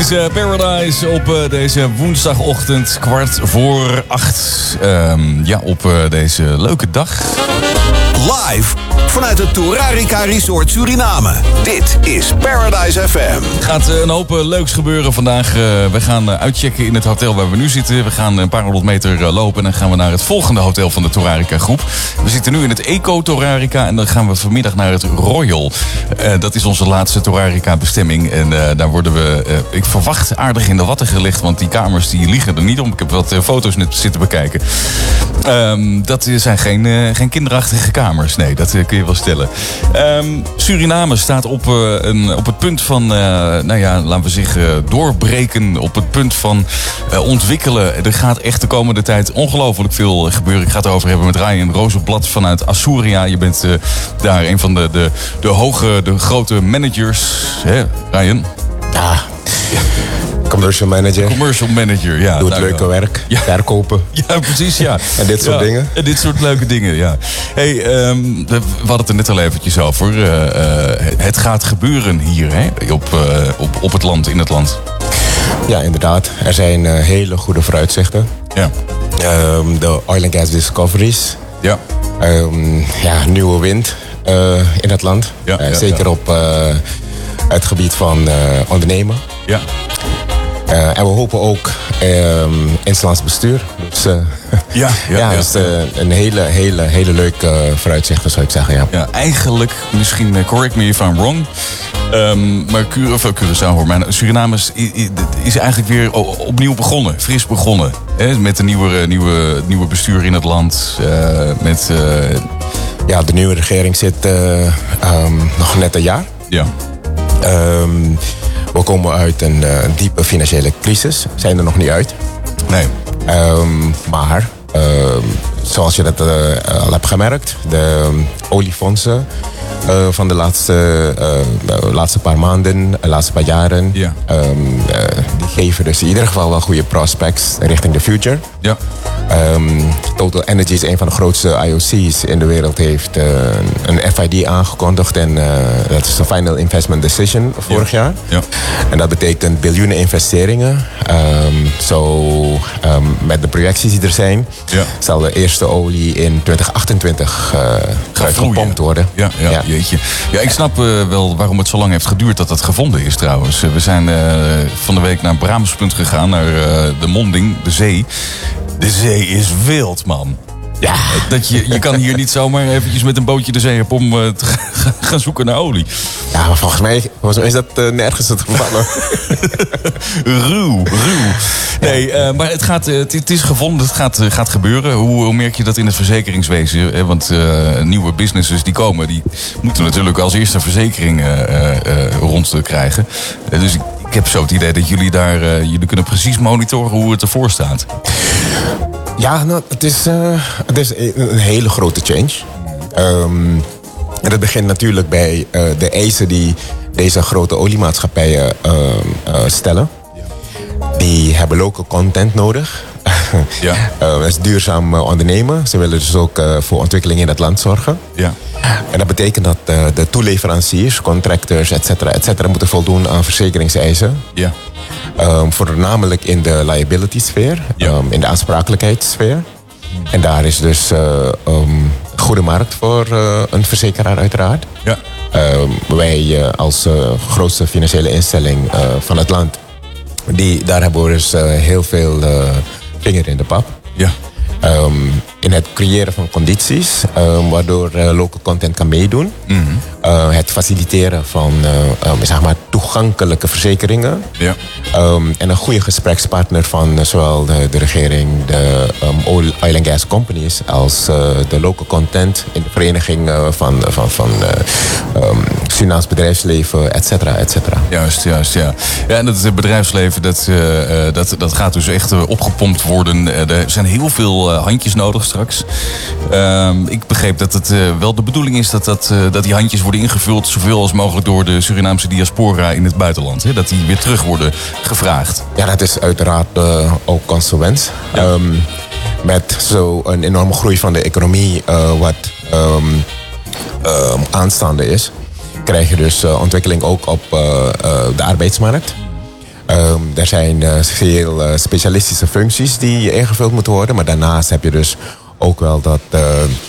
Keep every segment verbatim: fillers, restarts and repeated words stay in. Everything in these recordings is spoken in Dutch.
is uh, Paradise op uh, deze woensdagochtend, kwart voor acht. Um, ja, op uh, deze leuke dag. Live vanuit het Turarica Resort Suriname. Dit is Paradise F M. Er gaat uh, een hoop uh, leuks gebeuren vandaag. Uh, we gaan uh, uitchecken in het hotel waar we nu zitten. We gaan een paar honderd meter uh, lopen en dan gaan we naar het volgende hotel van de Turarica groep. We zitten nu in het Eco Turarica en dan gaan we vanmiddag naar het Royal. Uh, dat is onze laatste Turarica bestemming. En uh, daar worden we, uh, ik verwacht, aardig in de watten gelegd. Want die kamers die liegen er niet om. Ik heb wat uh, foto's net zitten bekijken. Um, dat zijn geen, uh, geen kinderachtige kamers. Nee, dat uh, kun je wel stellen. Um, Suriname staat op, uh, een, op het punt van, uh, nou ja, laten we zeggen, doorbreken. Op het punt van uh, ontwikkelen. Er gaat echt de komende tijd ongelooflijk veel gebeuren. Ik ga het over hebben met Ryan Rozenblad vanuit Azuria. Je bent uh, daar een van de, de, de hoge, de grote managers. Hè, Ryan? Ja. Commercial manager. Commercial manager, ja. Doet leuke werk. Ja. Verkopen. Ja, precies, ja. En dit soort ja, dingen. En dit soort leuke dingen, ja. Hey, um, we hadden het er net al eventjes over. Uh, uh, het gaat gebeuren hier, hè? Op, uh, op, op het land, in het land. Ja, inderdaad. Er zijn uh, hele goede vooruitzichten. Ja. Um, de oil and gas discoveries. Ja. Um, ja, nieuwe wind uh, in het land. Ja, uh, ja, zeker ja. op uh, het gebied van uh, ondernemen. Ja. Uh, en we hopen ook um, Inslands bestuur. Dus uh, ja, ja, ja, ja, dus, uh, een hele, hele, hele leuke uh, vooruitzicht, zou ik zeggen. Ja. Ja, eigenlijk, misschien uh, correct me if I'm wrong. Um, maar Cura, of Curaçao hoor, maar Suriname is, is eigenlijk weer opnieuw begonnen. Fris begonnen. Hè, met een nieuwe, nieuwe, nieuwe bestuur in het land. Uh, met, uh... Ja, de nieuwe regering zit uh, um, nog net een jaar. Ja. Um, We komen uit een uh, diepe financiële crisis. We zijn er nog niet uit. Nee. Um, maar, uh, zoals je dat uh, al hebt gemerkt, de um, oliefondsen uh, van de laatste, uh, de laatste paar maanden, de laatste paar jaren, ja. um, uh, die geven dus in ieder geval wel goede prospects richting de future. Ja. Um, Total Energy is een van de grootste I O C's in de wereld, heeft uh, een F I D aangekondigd. En uh, dat is de Final Investment Decision vorig ja. jaar. Ja. En dat betekent biljoenen investeringen. Um, so, um, met de projecties die er zijn, ja. zal de eerste olie in twintig achtentwintig uh, gepompt worden. Ja, ja, ja, jeetje. Ja, ik snap uh, wel waarom het zo lang heeft geduurd dat dat gevonden is trouwens. We zijn uh, van de week naar Braamspunt gegaan, naar uh, de monding, de zee. De zee is wild, man. Ja. Dat je, je kan hier niet zomaar eventjes met een bootje de zee op om uh, te gaan zoeken naar olie. Ja, maar volgens mij, volgens mij is dat uh, nergens het geval. ruw, ruw. Nee, uh, maar het, gaat, uh, het, het is gevonden, het gaat, uh, gaat gebeuren. Hoe, hoe merk je dat in het verzekeringswezen? Hè? Want uh, nieuwe businesses die komen, die moeten natuurlijk als eerste verzekering uh, uh, rond krijgen. Uh, dus ik, ik heb zo het idee dat jullie daar, uh, jullie kunnen precies monitoren hoe het ervoor staat. Ja, nou, het is, uh, het is een hele grote change. Um, en dat begint natuurlijk bij uh, de eisen die deze grote oliemaatschappijen uh, uh, stellen. Die hebben local content nodig. Ja. uh, dat is duurzaam uh, ondernemen. Ze willen dus ook uh, voor ontwikkeling in het land zorgen. Ja. En dat betekent dat uh, de toeleveranciers, contractors, et cetera, et cetera, moeten voldoen aan verzekeringseisen. Ja. Um, voornamelijk in de liability sfeer, ja. um, in de aansprakelijkheidssfeer. En daar is dus uh, um, een goede markt voor uh, een verzekeraar uiteraard. Ja. Um, wij uh, als uh, grootste financiële instelling uh, van het land, die, daar hebben we dus uh, heel veel uh, vinger in de pap. Ja. Um, in het creëren van condities, um, waardoor uh, local content kan meedoen. Mm-hmm. Uh, het faciliteren van uh, um, zeg maar toegankelijke verzekeringen. Ja. Um, en een goede gesprekspartner van uh, zowel de, de regering, de um, oil, oil and gas companies, als uh, de local content in de vereniging uh, van, van, van uh, um, Surinaams bedrijfsleven, et cetera, et cetera. Juist, juist, ja. Ja, en dat bedrijfsleven, dat, uh, dat, dat gaat dus echt uh, opgepompt worden. Uh, er zijn heel veel uh, handjes nodig straks. Uh, ik begreep dat het uh, wel de bedoeling is dat, dat, uh, dat die handjes worden ingevuld zoveel als mogelijk door de Surinaamse diaspora in het buitenland. Hè? Dat die weer terug worden gevraagd. Ja, dat is uiteraard uh, ook onze wens. Ja. Um, met zo'n enorme groei van de economie, uh, wat um, um, aanstaande is, krijg je dus uh, ontwikkeling ook op uh, uh, de arbeidsmarkt. Um, er zijn uh, veel uh, specialistische functies die ingevuld moeten worden. Maar daarnaast heb je dus ook wel dat uh,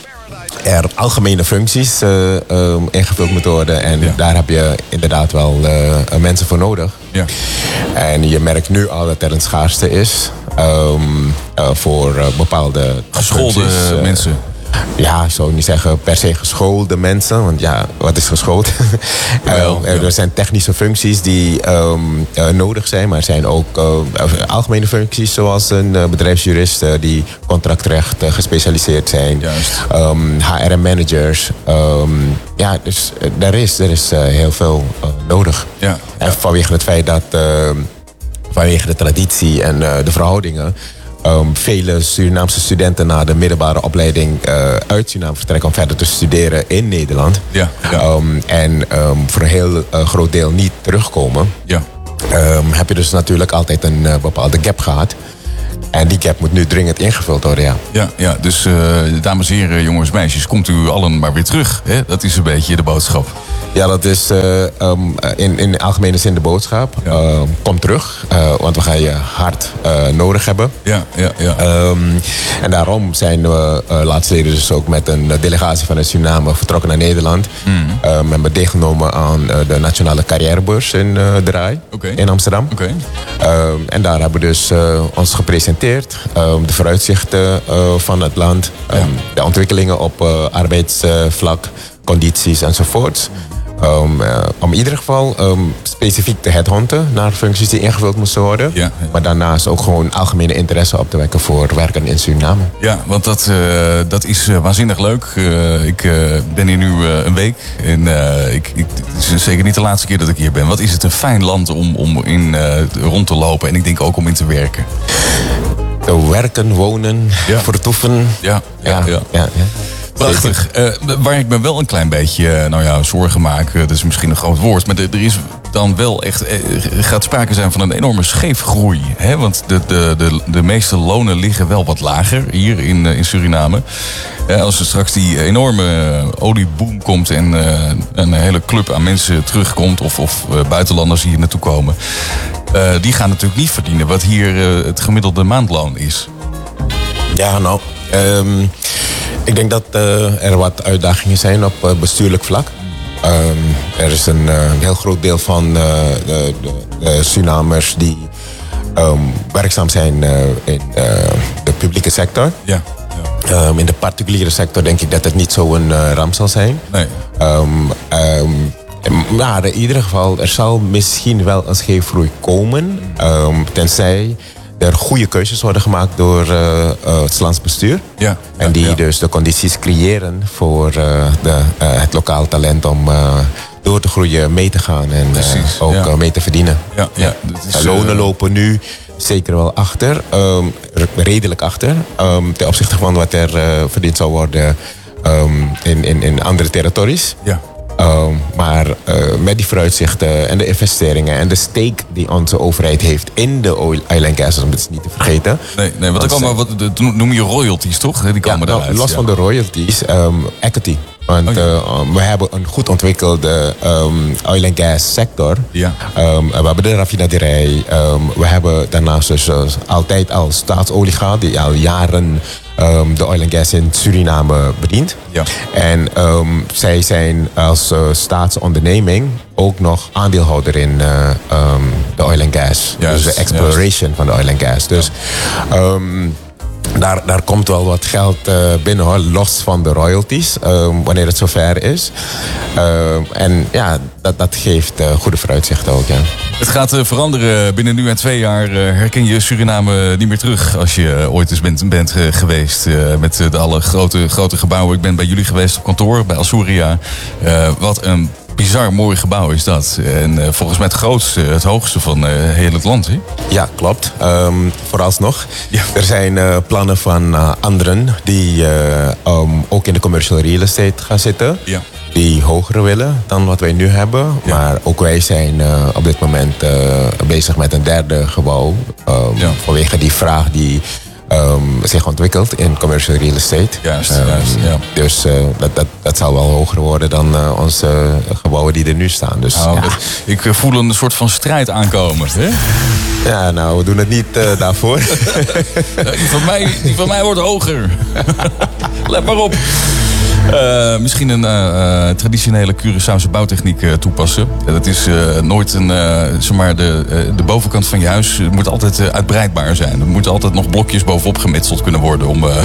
er algemene functies uh, um, ingevuld moeten worden. En ja. daar heb je inderdaad wel uh, mensen voor nodig. Ja. En je merkt nu al dat er een schaarste is um, uh, voor uh, bepaalde geschoolde functies, uh, mensen. Ja, ik zou niet zeggen per se geschoolde mensen. Want ja, wat is geschoold? Wel, uh, ja. Er zijn technische functies die um, uh, nodig zijn. Maar er zijn ook uh, algemene functies. Zoals een uh, bedrijfsjurist uh, die contractrecht uh, gespecialiseerd zijn. Um, H R M-managers. Um, ja, dus uh, er is, er is uh, heel veel uh, nodig. Ja. En ja. vanwege het feit dat... Uh, vanwege de traditie en uh, de verhoudingen... Um, vele Surinaamse studenten na de middelbare opleiding uh, uit Suriname vertrekken om verder te studeren in Nederland. Ja, ja. Um, en um, voor een heel uh, groot deel niet terugkomen. Ja. Um, heb je dus natuurlijk altijd een uh, bepaalde gap gehad. En die gap moet nu dringend ingevuld worden, ja. Ja, ja dus uh, dames en heren, jongens en meisjes, komt u allen maar weer terug. Hè? Dat is een beetje de boodschap. Ja, dat is uh, um, in, in algemene zin de boodschap. Ja. Uh, kom terug, uh, want we gaan je hard uh, nodig hebben. Ja, ja, ja. Um, en daarom zijn we uh, laatst dus ook met een delegatie van Suriname vertrokken naar Nederland. Mm. Um, we hebben deelgenomen aan uh, de Nationale Carrièrebeurs in uh, Draai, okay. in Amsterdam. Okay. Um, en daar hebben we dus uh, ons gepresenteerd. Um, de vooruitzichten uh, van het land. Um, ja. De ontwikkelingen op uh, arbeidsvlak, condities enzovoort. Um, uh, om in ieder geval um, specifiek te headhunten naar functies die ingevuld moesten worden. Ja, ja. Maar daarnaast ook gewoon algemene interesse op te wekken voor werken in Suriname. Ja, want dat, uh, dat is uh, waanzinnig leuk. Uh, ik uh, ben hier nu uh, een week. En uh, ik, ik, het is zeker niet de laatste keer dat ik hier ben. Wat is het een fijn land om, om in uh, rond te lopen. En ik denk ook om in te werken. Te werken, wonen, ja. vertoeven. Ja, ja, ja. ja. ja, ja. Prachtig. Uh, waar ik me wel een klein beetje nou ja, zorgen maak, uh, dat is misschien een groot woord, maar er, er is dan wel echt, uh, gaat sprake zijn van een enorme scheefgroei. Hè? Want de, de, de, de meeste lonen liggen wel wat lager hier in, uh, in Suriname. Uh, als er straks die enorme uh, olieboom komt en uh, een hele club aan mensen terugkomt, of, of uh, buitenlanders die hier naartoe komen, uh, die gaan natuurlijk niet verdienen wat hier uh, het gemiddelde maandloon is. Ja, nou... Um... Ik denk dat uh, er wat uitdagingen zijn op uh, bestuurlijk vlak. Um, er is een uh, heel groot deel van uh, de, de, de Surinamers die um, werkzaam zijn uh, in uh, de publieke sector. Ja. Ja. Um, in de particuliere sector denk ik dat het niet zo'n uh, ramp zal zijn. Nee. Um, um, maar in ieder geval, er zal misschien wel een scheefgroei komen. Um, tenzij... er goede keuzes worden gemaakt door uh, uh, het landsbestuur. Ja, ja, en die ja. dus de condities creëren voor uh, de, uh, het lokaal talent om uh, door te groeien, mee te gaan en Precies, uh, ook ja. uh, mee te verdienen. Ja, ja, dat is, uh, lonen lopen nu zeker wel achter, um, redelijk achter, um, ten opzichte van wat er uh, verdiend zou worden um, in, in, in andere territories. Ja. Um, maar uh, met die vooruitzichten en de investeringen en de stake die onze overheid heeft in de oil, oil and gas, om het niet te vergeten. Nee, nee want dan komen wat, noem je royalties toch? Die komen ja, nou, los ja. van de royalties, um, equity. Want oh, ja. uh, we hebben een goed ontwikkelde um, oil and gas sector. Ja. Um, we hebben de raffinaderij. Um, we hebben daarnaast dus uh, altijd al staatsolie gehad die al jaren um, de oil and gas in Suriname bedient. Ja. En um, zij zijn als uh, staatsonderneming ook nog aandeelhouder in uh, um, de oil and gas. Juist, dus de exploration juist. van de oil and gas. Dus um, Daar, daar komt wel wat geld uh, binnen, hoor, los van de royalties, uh, wanneer het zover is. Uh, en ja, dat, dat geeft uh, goede vooruitzichten ook, ja. Het gaat uh, veranderen. Binnen nu en twee jaar uh, herken je Suriname niet meer terug als je uh, ooit eens bent, bent uh, geweest. Uh, met uh, de alle grote, grote gebouwen. Ik ben bij jullie geweest op kantoor, bij Alsuria. Uh, wat een bizar mooi gebouw is dat. En uh, volgens mij het grootste, het hoogste van uh, heel het land, hè? Ja, klopt. Um, vooralsnog. Ja. Er zijn uh, plannen van uh, anderen die uh, um, ook in de commercial real estate gaan zitten. Ja. Die hoger willen dan wat wij nu hebben. Ja. Maar ook wij zijn uh, op dit moment uh, bezig met een derde gebouw. Um, ja. Vanwege die vraag die Um, zich ontwikkelt in commercial real estate. Juist, um, juist, ja. Dus uh, dat, dat, dat zal wel hoger worden dan uh, onze gebouwen die er nu staan. Dus, nou, ja. dat, ik voel een soort van strijd aankomen. Hè? Ja, nou, we doen het niet uh, daarvoor. die, van mij, die van mij wordt hoger. Let maar op. Uh, misschien een uh, traditionele Curaçaose bouwtechniek uh, toepassen. Uh, dat is uh, nooit een, uh, zeg maar de, uh, de bovenkant van je huis moet altijd uh, uitbreidbaar zijn. Er moeten altijd nog blokjes bovenop gemetseld kunnen worden. Om, uh...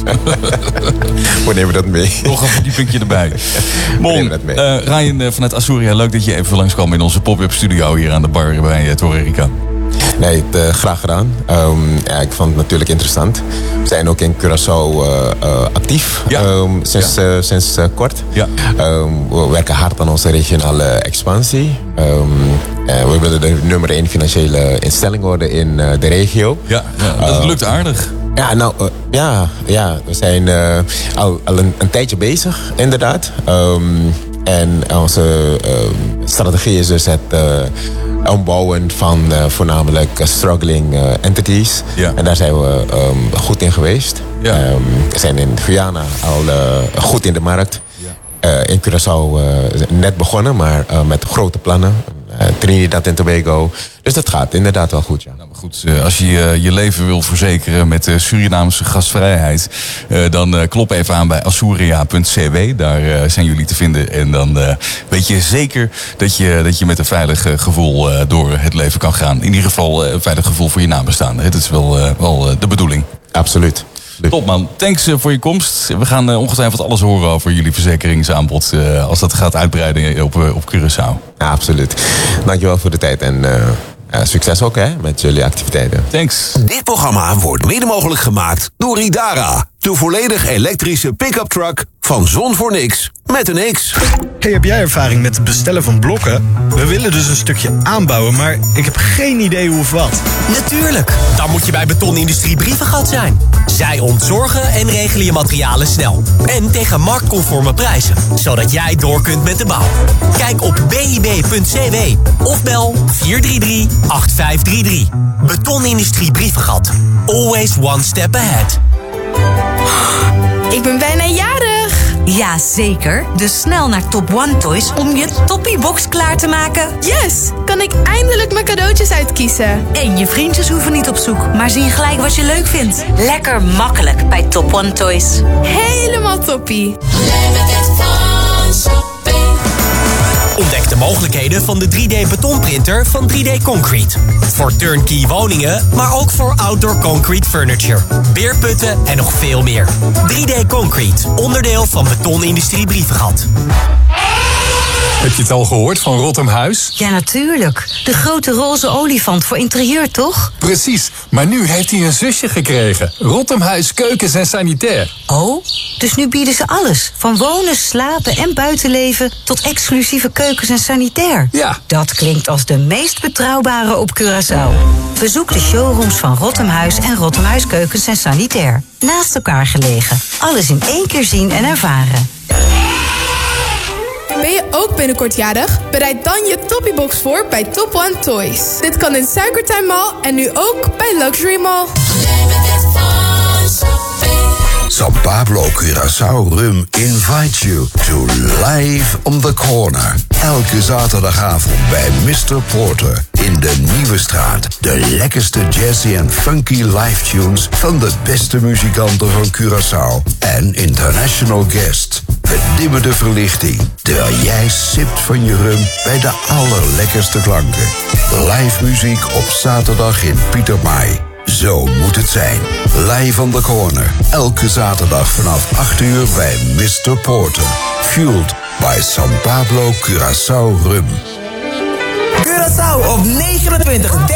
We nemen dat mee. Nog een verdiepingje erbij. Mon, uh, Ryan uh, vanuit Azuria, leuk dat je even langskwam in onze pop-up studio hier aan de bar bij uh, Torrerica. Nee, het, uh, graag gedaan. Um, ja, ik vond het natuurlijk interessant. We zijn ook in Curaçao uh, uh, actief ja. um, sinds, ja. uh, sinds uh, kort. Ja. Um, we werken hard aan onze regionale expansie. Um, uh, we willen de nummer één financiële instelling worden in uh, de regio. Ja, ja dat uh, lukt aardig. Ja, nou, uh, ja, ja, we zijn uh, al, al een, een tijdje bezig, inderdaad. Um, en onze uh, strategie is dus het uh, ombouwen van uh, voornamelijk uh, struggling uh, entities. Ja. En daar zijn we um, goed in geweest. Ja. Um, we zijn in Guyana al uh, goed in de markt. Ja. Uh, in Curaçao uh, net begonnen, maar uh, met grote plannen. Uh, Trinidad en Tobago. Dus dat gaat inderdaad wel goed, ja. Nou, maar goed, uh, als je uh, je leven wil verzekeren met uh, Surinaamse gastvrijheid, uh, dan uh, klop even aan bij azuria punt c w. Daar uh, zijn jullie te vinden. En dan uh, weet je zeker dat je, dat je met een veilig uh, gevoel uh, door het leven kan gaan. In ieder geval uh, een veilig gevoel voor je nabestaanden. Dat is wel, uh, wel uh, de bedoeling. Absoluut. Top man, thanks uh, voor je komst. We gaan uh, ongetwijfeld alles horen over jullie verzekeringsaanbod uh, als dat gaat uitbreiden op, uh, op Curaçao. Ja, absoluut. Dankjewel voor de tijd en uh, uh, succes ook hè, met jullie activiteiten. Thanks. Dit programma wordt mede mogelijk gemaakt door Ridara. De volledig elektrische pick-up truck van Zon voor Niks met een X. Hey, heb jij ervaring met het bestellen van blokken? We willen dus een stukje aanbouwen, maar ik heb geen idee hoe of wat. Natuurlijk, dan moet je bij Betonindustrie Brievengat zijn. Zij ontzorgen en regelen je materialen snel. En tegen marktconforme prijzen, zodat jij door kunt met de bouw. Kijk op b i b punt c w of bel vier drie drie, acht vijf drie drie. Betonindustrie Brievengat. Always one step ahead. Ik ben bijna jarig. Ja, zeker. Dus snel naar Top One Toys om je toppie-box klaar te maken. Yes! Kan ik eindelijk mijn cadeautjes uitkiezen. En je vriendjes hoeven niet op zoek, maar zien gelijk wat je leuk vindt. Lekker makkelijk bij Top One Toys. Helemaal toppie. Ontdek de mogelijkheden van de drie D betonprinter van drie D Concrete. Voor turnkey woningen, maar ook voor outdoor concrete furniture. Beerputten en nog veel meer. drie D Concrete, onderdeel van Betonindustrie Brievengat. Heb je het al gehoord van Rotham Huis? Ja, natuurlijk. De grote roze olifant voor interieur, toch? Precies, maar nu heeft hij een zusje gekregen. Rotham Huis Keukens en Sanitair. Oh, dus nu bieden ze alles. Van wonen, slapen en buitenleven tot exclusieve keukens en sanitair. Ja. Dat klinkt als de meest betrouwbare op Curaçao. Bezoek de showrooms van Rotham Huis en Rotham Huis Keukens en Sanitair. Naast elkaar gelegen. Alles in één keer zien en ervaren. Ben je ook binnenkort jarig? Bereid dan je toppiebox voor bij Top One Toys. Dit kan in Suikertuin Mall en nu ook bij Luxury Mall. San Pablo Curaçao Rum invites you to Live on the Corner. Elke zaterdagavond bij mister Porter in de Nieuwe Straat. De lekkerste jazzy en funky live tunes van de beste muzikanten van Curaçao. En international guests. Bedimmende verlichting, terwijl jij sipt van je rum bij de allerlekkerste klanken. Live muziek op zaterdag in Pieter Maai. Zo moet het zijn. Live on the Corner. Elke zaterdag vanaf acht uur bij mister Porter. Fueled by San Pablo Curaçao Rum. Curaçao op negenentwintig